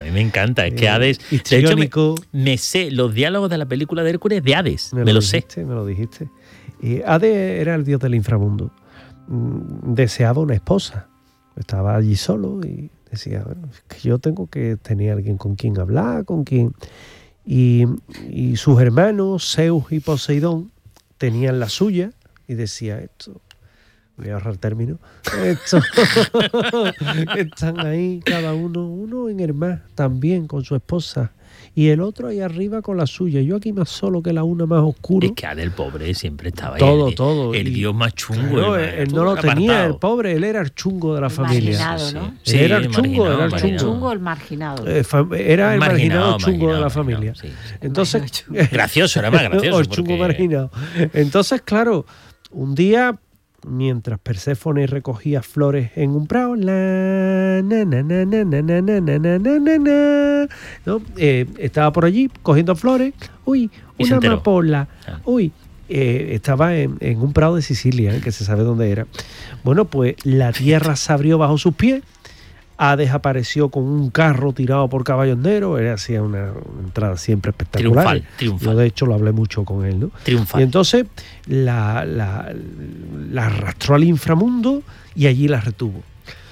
mí me encanta. Es que Hades... De hecho, me sé los diálogos de la película de Hércules de Hades. Me lo sé. Me lo dijiste. Y Hades era el dios del inframundo. Deseaba una esposa. Estaba allí solo y decía, bueno, es que yo tengo que tener alguien con quien hablar, con quien... Y sus hermanos, Zeus y Poseidón, tenían la suya y decía esto... Voy a ahorrar término. Están ahí cada uno en el mar también con su esposa y el otro ahí arriba con la suya. Yo aquí más solo que la una más oscuro. Es que Hades, el pobre, siempre estaba todo. El dios más chungo. Claro, él no lo tenía, el pobre, él era el chungo de la familia. Marginado, ¿no? Sí, era el chungo, ¿El chungo o el marginado? Era el marginado chungo de la familia. Sí. Entonces, gracioso, era más gracioso. O el chungo marginado. Entonces, claro, un día... Mientras Perséfone recogía flores en un prado, estaba por allí cogiendo flores. Uy, una amapola. Uy, estaba en un prado de Sicilia, que se sabe dónde era. Bueno, pues la tierra se abrió bajo sus pies. Hades apareció con un carro tirado por caballos negros. Él hacía una entrada siempre espectacular. Triunfal. Yo, de hecho, lo hablé mucho con él, ¿no? Triunfal. Y entonces la arrastró al inframundo y allí la retuvo.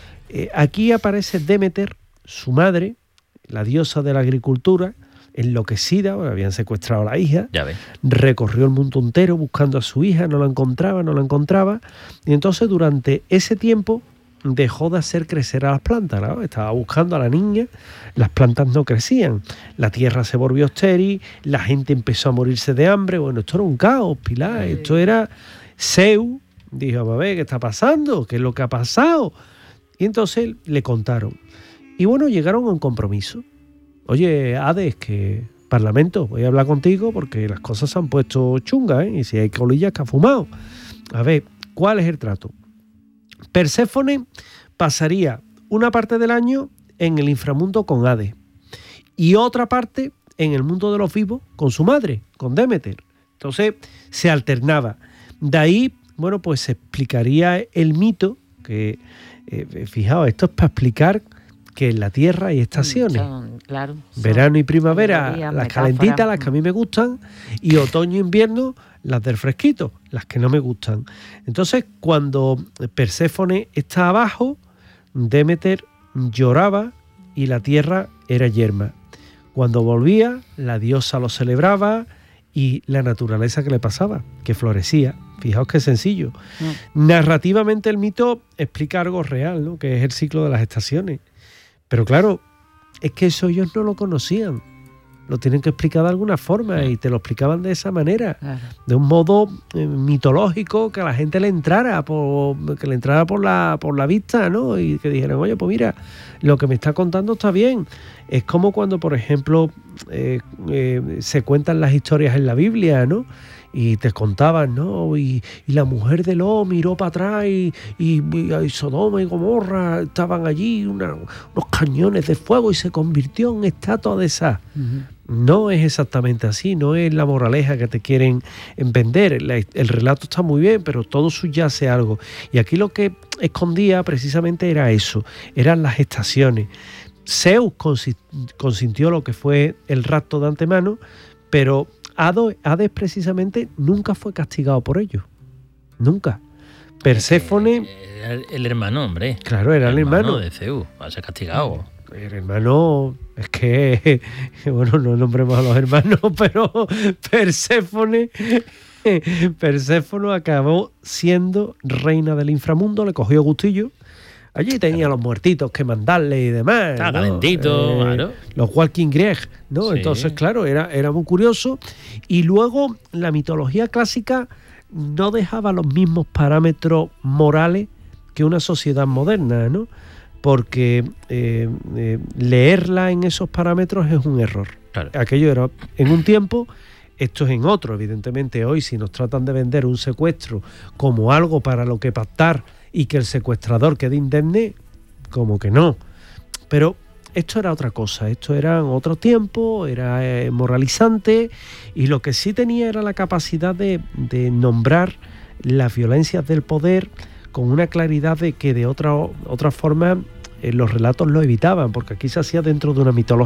Aquí aparece Demeter, su madre, la diosa de la agricultura, enloquecida, porque habían secuestrado a la hija. Ya ves. Recorrió el mundo entero buscando a su hija, no la encontraba. Y entonces, durante ese tiempo, dejó de hacer crecer a las plantas, ¿no? Estaba buscando a la niña, las plantas no crecían, la tierra se volvió estéril, la gente empezó a morirse de hambre. Bueno, esto era un caos, Pilar, esto era... Zeus dijo, a ver, ¿qué está pasando? ¿Qué es lo que ha pasado? Y entonces le contaron. Y bueno, llegaron a un compromiso. Oye, Hades, que Parlamento, voy a hablar contigo porque las cosas se han puesto chungas, ¿eh? Y si hay colillas que ha fumado. A ver, ¿cuál es el trato? Perséfone pasaría una parte del año en el inframundo con Hades y otra parte en el mundo de los vivos con su madre, con Demeter. Entonces se alternaba. De ahí, bueno, pues se explicaría el mito que, fijaos, esto es para explicar que en la Tierra hay estaciones. Claro. Verano y primavera, las calentitas, las que a mí me gustan, y otoño e invierno, las del fresquito, las que no me gustan. Entonces, cuando Perséfone está abajo, Demeter lloraba y la tierra era yerma. Cuando volvía, la diosa lo celebraba y la naturaleza que le pasaba, que florecía. Fijaos qué sencillo. Narrativamente el mito explica algo real, ¿no? Que es el ciclo de las estaciones. Pero claro, es que eso ellos no lo conocían. Lo tienen que explicar de alguna forma y te lo explicaban de esa manera, de un modo mitológico, que a la gente le entrara por la vista, ¿no? Y que dijeran, oye, pues mira, lo que me está contando está bien. Es como cuando, por ejemplo, se cuentan las historias en la Biblia, ¿no? Y te contaban, ¿no? Y la mujer de Lot miró para atrás y Sodoma y Gomorra estaban allí, unos cañones de fuego y se convirtió en estatua de sal. No es exactamente así, no es la moraleja que te quieren vender. El relato está muy bien, pero todo subyace algo. Y aquí lo que escondía precisamente era eso, eran las estaciones. Zeus consintió lo que fue el rapto de antemano, pero Hades precisamente nunca fue castigado por ello. Nunca. Perséfone... Era el hermano, hombre. Claro, era el hermano de Zeus. Va a ser castigado. El hermano... Es que... Bueno, no nombremos a los hermanos, pero Perséfone acabó siendo reina del inframundo, le cogió gustillo. Allí tenía los muertitos que mandarle y demás. Está calentito, claro. Los walking Greg, ¿no? Sí. Entonces, claro, era muy curioso. Y luego la mitología clásica no dejaba los mismos parámetros morales que una sociedad moderna, ¿no? Porque leerla en esos parámetros es un error. Claro. Aquello era en un tiempo, esto es en otro. Evidentemente hoy, si nos tratan de vender un secuestro como algo para lo que pactar y que el secuestrador quede indemne, como que no. Pero esto era otra cosa, esto era otro tiempo, era moralizante, y lo que sí tenía era la capacidad de nombrar las violencias del poder con una claridad de que de otra forma los relatos lo evitaban, porque aquí se hacía dentro de una mitología.